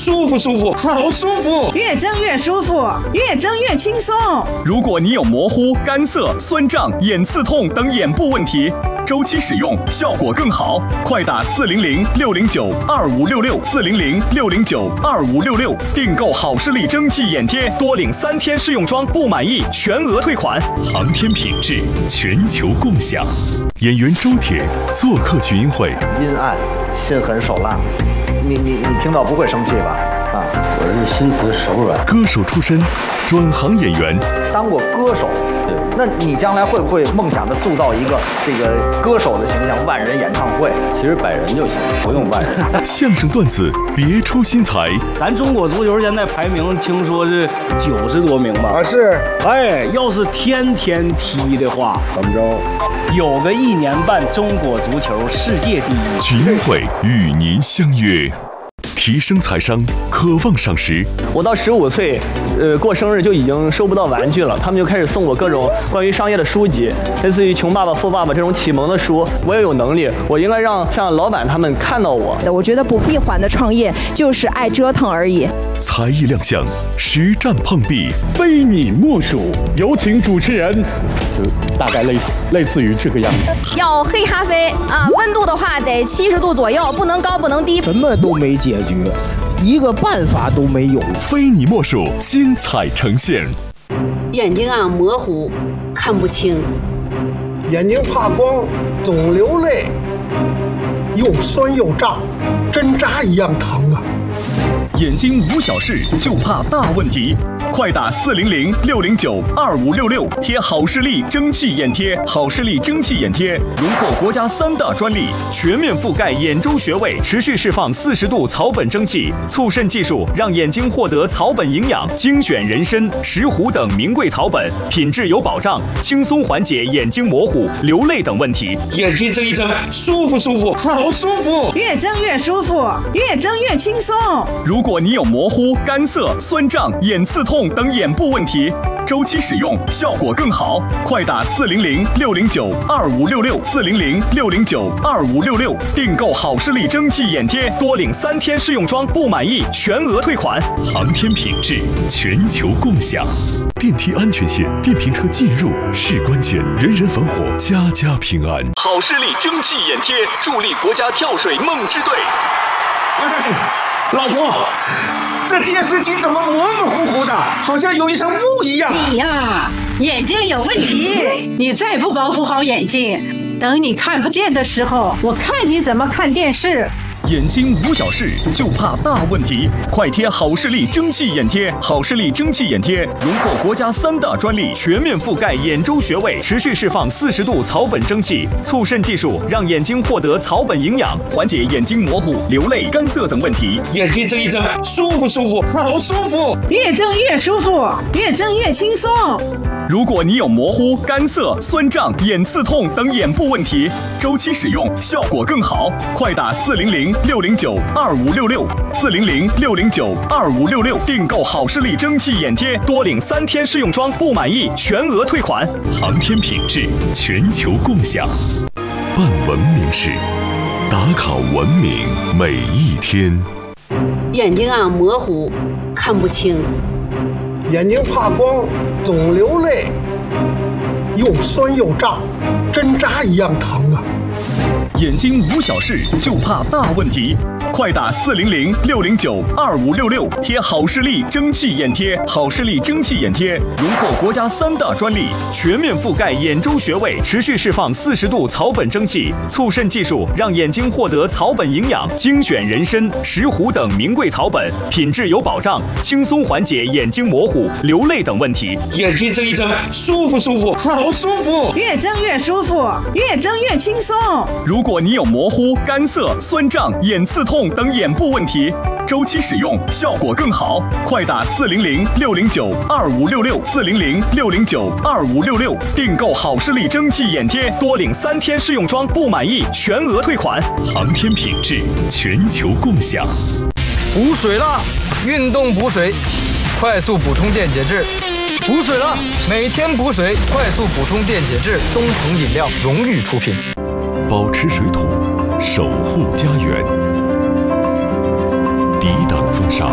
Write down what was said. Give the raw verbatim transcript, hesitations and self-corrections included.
舒服舒服，好舒服， 越蒸越舒服，越蒸越轻松。 如果你有模糊、干涩、酸胀、眼刺痛等眼部问题，周期使用效果更好，快打四零零六零九二五六六四零零六零九二五六六订购好视力蒸汽眼贴，多领三天试用装，不满意全额退款。航天品质，全球共享。 演员周铁做客群英会， 阴暗、心狠手辣，你你你听到不会生气吧？啊， 我是心慈手软。 歌手出身，转行演员， 当过歌手。那你将来会不会梦想着塑造一个这个歌手的形象？万人演唱会， 其实百人就行，不用万人。 相声段子别出心裁。 咱中国足球现在排名听说是九十多名吧？ 啊是。 哎，要是天天踢的话， 怎么着？ 有个一年半中国足球世界第一。 群英会与您相约。提升财商，渴望赏识。 我到十五岁，呃，过生日就已经收不到玩具了，他们就开始送我各种关于商业的书籍，类似于《穷爸爸富爸爸》这种启蒙的书。我也有能力，我应该让像老板他们看到我。 我觉得不闭环的创业就是爱折腾而已。 才艺亮相，实战碰壁， 非你莫属。有请主持人，就大概类似类似于这个样子。 要黑咖啡啊，温度的话得七十度左右，不能高不能低。 什么都没解决，一个办法都没有。 非你莫属，精彩呈现。 眼睛啊模糊，看不清。 眼睛怕光，总流泪，又酸又胀，针扎一样疼啊。 眼睛无小事，就怕大问题。快打四零零六零九二五六六贴好视力蒸汽眼贴，好视力蒸汽眼贴荣获国家三大专利，全面覆盖眼周穴位，持续释放四十度草本蒸汽，促渗技术让眼睛获得草本营养，精选人参、石斛等名贵草本，品质有保障，轻松缓解眼睛模糊、流泪等问题。 眼睛这一蒸，舒服舒服，好舒服， 越蒸越舒服，越蒸越轻松。 如果你有模糊、干涩、酸胀、眼刺痛等眼部问题，周期使用效果更好，快打四零零六零九二五六六四零零六零九二五六六订购好视力蒸汽眼贴，多领三天试用装，不满意全额退款。航天品质，全球共享。 电梯安全线，电瓶车进入是关键，人人防火，家家平安。 好视力蒸汽眼贴，助力国家跳水梦之队。 哎，老婆，这电视机怎么模模糊糊的，好像有一层雾一样。 你呀，眼睛有问题，你再不保护好眼睛，等你看不见的时候，我看你怎么看电视。 眼睛无小事，就怕大问题。快贴好视力蒸汽眼贴，好视力蒸汽眼贴荣获国家三大专利，全面覆盖眼周穴位，持续释放四十度草本蒸汽，促渗技术让眼睛获得草本营养，缓解眼睛模糊、流泪、干涩等问题。 眼睛这一蒸，舒服舒服，好舒服， 越蒸越舒服，越蒸越轻松。 如果你有模糊、干涩、酸胀、眼刺痛等眼部问题，周期使用效果更好，快打四零零六零九二五六六四零零六零九二五六六订购好视力蒸汽眼贴，多领三天试用装，不满意全额退款。航天品质，全球共享。 办文明事，打卡文明每一天。 眼睛啊模糊，看不清。 眼睛怕光，总流泪，又酸又胀，针扎一样疼啊。 眼睛无小事，就怕大问题。快打四零零六零九二五六六贴好视力蒸汽眼贴，好视力蒸汽眼贴荣获国家三大专利，全面覆盖眼周穴位，持续释放四十度草本蒸汽，促渗技术让眼睛获得草本营养，精选人参、石斛等名贵草本，品质有保障，轻松缓解眼睛模糊、流泪等问题。 眼睛这一蒸，舒服舒服，好舒服， 越蒸越舒服，越蒸越轻松。 如果你有模糊、干涩、酸胀、眼刺痛等眼部问题，周期使用效果更好，快打四零零六零九二五六六四零零六零九二五六六订购好视力蒸汽眼贴，多领三天试用装，不满意全额退款。航天品质，全球共享。 补水了，运动补水，快速补充电解质。补水了，每天补水，快速补充电解质。东鹏饮料荣誉出品。 保持水土，守护家园，抵挡风沙。